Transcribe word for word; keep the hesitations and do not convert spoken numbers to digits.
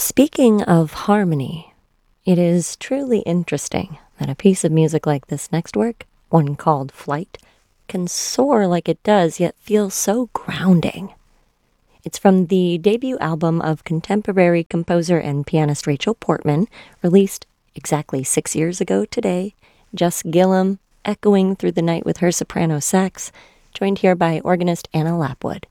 Speaking of harmony, it is truly interesting that a piece of music like this next work, one called Flight, can soar like it does, yet feel so grounding. It's from the debut album of contemporary composer and pianist Rachel Portman, released exactly six years ago today. Jess Gillum echoing through the night with her soprano sax, joined here by organist Anna Lapwood.